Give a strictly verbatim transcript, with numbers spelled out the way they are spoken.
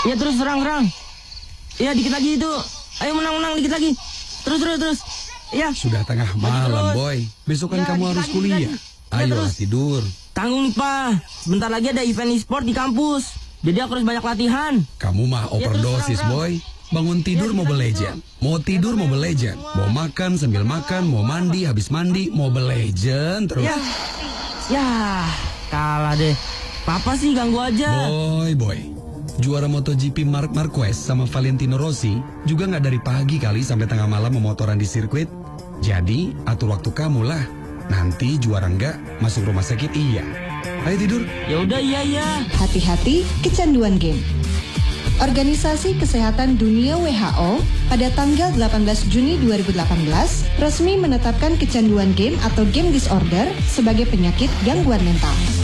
Iya terus serang serang. Iya dikit lagi itu. Ayo menang menang dikit lagi. Terus terus terus. Iya. Sudah tengah malam, Boy. Besok kan ya, kamu harus lagi, kuliah. Ayo tidur. Tanggung nih, Pak. Sebentar lagi ada event e-sport di kampus. Jadi aku harus banyak latihan. Kamu mah overdosis, ya, Boy. Bangun tidur ya, Mobile Legend. Mau tidur ya, Mobile Legend. Mau makan sambil makan, mau mandi habis mandi, Mobile Legend terus. Ya, ya kalah deh. Papa sih ganggu aja. Boy, boy. Juara MotoGP Marc Marquez sama Valentino Rossi juga nggak dari pagi kali sampai tengah malam memotoran di sirkuit. Jadi atur waktu kamu lah. Nanti juara nggak masuk rumah sakit iya. Ayo tidur. Ya udah iya iya. Hati-hati kecanduan game. Organisasi Kesehatan Dunia W H O pada tanggal delapan belas Juni dua ribu delapan belas resmi menetapkan kecanduan game atau game disorder sebagai penyakit gangguan mental.